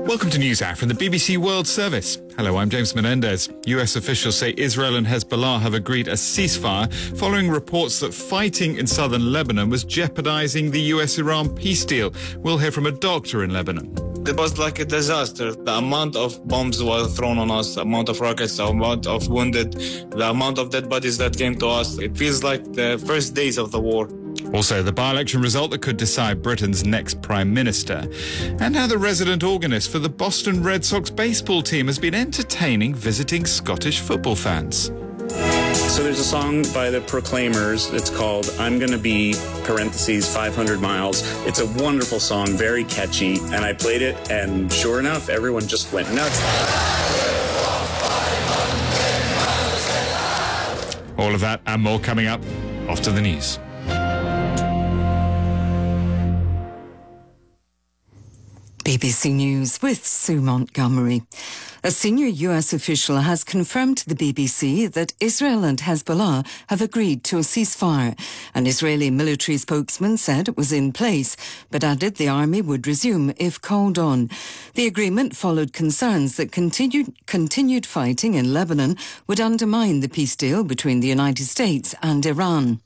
Welcome to NewsHour from the BBC World Service. Hello, I'm James Menendez. US officials say Israel and Hezbollah have agreed a ceasefire following reports that fighting in southern Lebanon was jeopardizing the US-Iran peace deal. We'll hear from a doctor in Lebanon. It was like a disaster. The amount of bombs were thrown on us, the amount of rockets, the amount of wounded, the amount of dead bodies that came to us. It feels like the first days of the war. Also, the by-election result that could decide Britain's next Prime Minister. And how the resident organist for the Boston Red Sox baseball team has been entertaining visiting Scottish football fans. So there's a song by the Proclaimers. It's called I'm Gonna Be, parentheses, 500 Miles. It's a wonderful song, very catchy. And I played it, and sure enough, everyone just went nuts. All of that and more coming up after the news. BBC News with Sue Montgomery. A senior US official has confirmed to the BBC that Israel and Hezbollah have agreed to a ceasefire. An Israeli military spokesman said it was in place, but added the army would resume if called on. The agreement followed concerns that continued fighting in Lebanon would undermine the peace deal between the United States and Iran.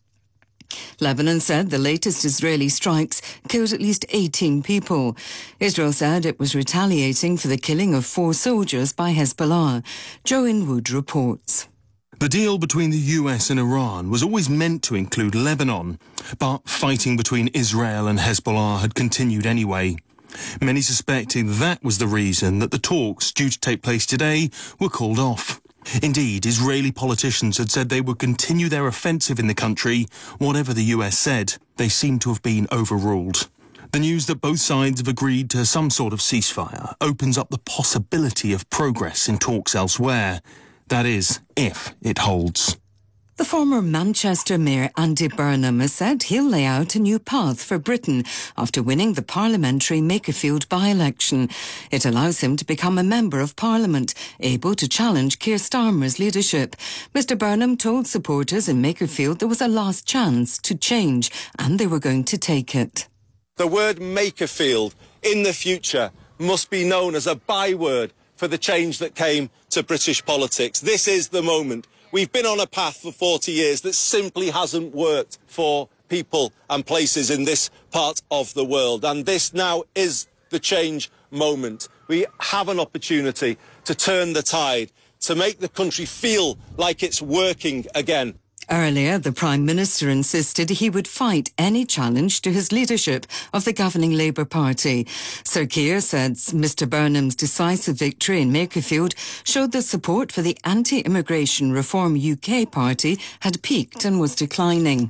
Lebanon said the latest Israeli strikes killed at least 18 people. Israel said it was retaliating for the killing of 4 soldiers by Hezbollah. Joe Inwood reports. The deal between the US and Iran was always meant to include Lebanon, but fighting between Israel and Hezbollah had continued anyway. Many suspected that was the reason that the talks due to take place today were called off. Indeed, Israeli politicians had said they would continue their offensive in the country, whatever the US said. They seem to have been overruled. The news that both sides have agreed to some sort of ceasefire opens up the possibility of progress in talks elsewhere. That is, if it holds. The former Manchester Mayor Andy Burnham has said he'll lay out a new path for Britain after winning the parliamentary Makerfield by-election. It allows him to become a Member of Parliament, able to challenge Keir Starmer's leadership. Mr Burnham told supporters in Makerfield there was a last chance to change and they were going to take it. The word Makerfield in the future must be known as a byword for the change that came to British politics. This is the moment. We've been on a path for 40 years that simply hasn't worked for people and places in this part of the world. And this now is the change moment. We have an opportunity to turn the tide, to make the country feel like it's working again. Earlier, the Prime Minister insisted he would fight any challenge to his leadership of the governing Labour Party. Sir Keir said Mr Burnham's decisive victory in Makerfield showed that support for the Anti-Immigration Reform UK party had peaked and was declining.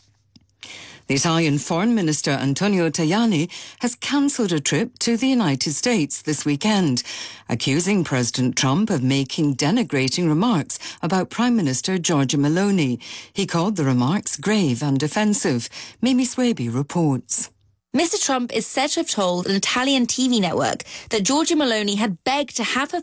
The Italian Foreign Minister Antonio Tajani has cancelled a trip to the United States this weekend, accusing President Trump of making denigrating remarks about Prime Minister Giorgia Meloni. He called the remarks grave and offensive. Mimi Swaby reports. Mr Trump is said to have told an Italian TV network that Giorgia Meloni had begged to have her